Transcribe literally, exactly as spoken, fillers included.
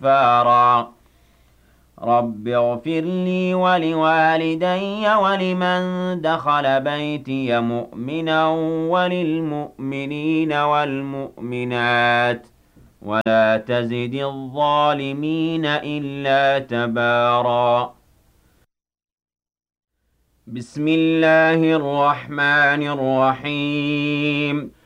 كفارا رب اغفر لي ولوالدي ولمن دخل بيتي مؤمنا وللمؤمنين والمؤمنات ولا تزد الظالمين إلا تبارا بسم الله الرحمن الرحيم